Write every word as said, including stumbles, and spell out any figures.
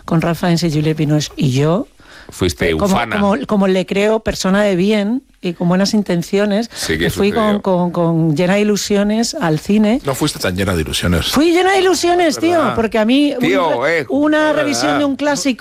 con Ralph Fiennes y Juliette Binoche. Y yo... Fuiste como, ufana. Como, como le creo, persona de bien y con buenas intenciones, Sí, que fui con, con, con llena de ilusiones al cine. No fuiste tan llena de ilusiones. Fui llena de ilusiones, tío, porque a mí Tío, un, eh, una verdad. revisión de un clásico